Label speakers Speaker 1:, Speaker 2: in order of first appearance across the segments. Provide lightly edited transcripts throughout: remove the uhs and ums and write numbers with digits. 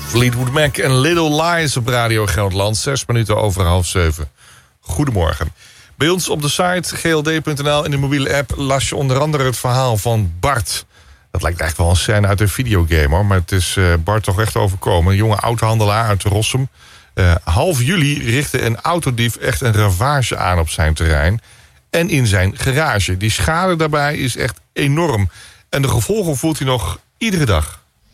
Speaker 1: Fleetwood Mac en Little Lies op Radio Gelderland. 6 minuten over 6:30. Goedemorgen. Bij ons op de site gld.nl in de mobiele app las je onder andere het verhaal van Bart. Dat lijkt eigenlijk wel een scène uit een videogame, hoor. Maar het is Bart toch echt overkomen. Een jonge autohandelaar uit Rossum. Half juli richtte een autodief echt een ravage aan op zijn terrein. En in zijn garage. Die schade daarbij is echt enorm. En de gevolgen voelt hij nog iedere dag.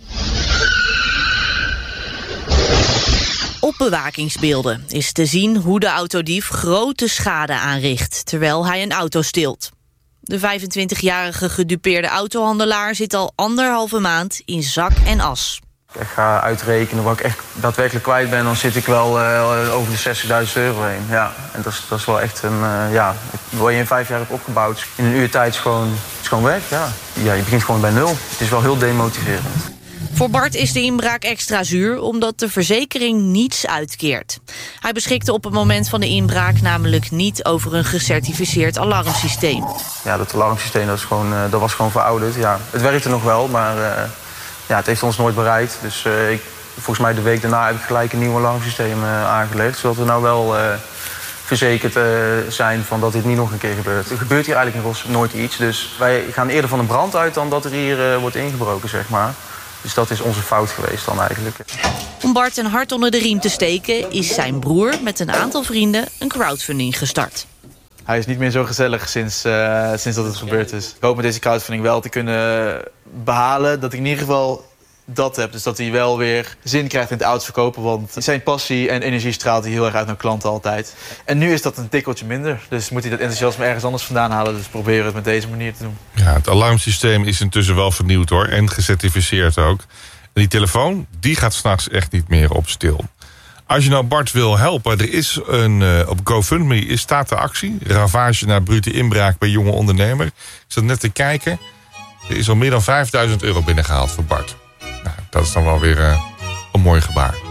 Speaker 2: Op bewakingsbeelden is te zien hoe de autodief grote schade aanricht terwijl hij een auto steelt. De 25-jarige gedupeerde autohandelaar zit al 1,5 maand in zak en as.
Speaker 3: Ik ga uitrekenen wat ik echt daadwerkelijk kwijt ben, dan zit ik wel over de €60.000 heen. Ja, en dat is wel echt wat je in 5 jaar hebt opgebouwd. In een uur tijd is gewoon weg. Ja, je begint gewoon bij nul. Het is wel heel demotiverend.
Speaker 2: Voor Bart is de inbraak extra zuur omdat de verzekering niets uitkeert. Hij beschikte op het moment van de inbraak namelijk niet over een gecertificeerd alarmsysteem.
Speaker 3: Ja, dat alarmsysteem dat was gewoon verouderd. Ja, het werkte nog wel, maar het heeft ons nooit bereikt. Dus volgens mij de week daarna heb ik gelijk een nieuw alarmsysteem aangelegd. Zodat we nou wel verzekerd zijn van dat dit niet nog een keer gebeurt. Er gebeurt hier eigenlijk in Rossum nooit iets. Dus wij gaan eerder van een brand uit dan dat er hier wordt ingebroken, zeg maar. Dus dat is onze fout geweest dan eigenlijk.
Speaker 2: Om Bart een hart onder de riem te steken is zijn broer met een aantal vrienden een crowdfunding gestart.
Speaker 4: Hij is niet meer zo gezellig sinds dat het gebeurd is. Ik hoop met deze crowdfunding wel te kunnen behalen dat ik in ieder geval dat heb. Dus dat hij wel weer zin krijgt in het auto's verkopen. Want zijn passie en energie straalt hij heel erg uit naar klanten altijd. En nu is dat een tikkeltje minder. Dus moet hij dat enthousiasme ergens anders vandaan halen. Dus proberen we het met deze manier te doen.
Speaker 1: Ja, het alarmsysteem is intussen wel vernieuwd, hoor. En gecertificeerd ook. En die telefoon, die gaat 's nachts echt niet meer op stil. Als je nou Bart wil helpen, er is op GoFundMe staat de actie. Ravage na brute inbraak bij jonge ondernemer. Ik zat net te kijken. Er is al meer dan €5.000 binnengehaald voor Bart. Nou, dat is dan wel weer een mooi gebaar.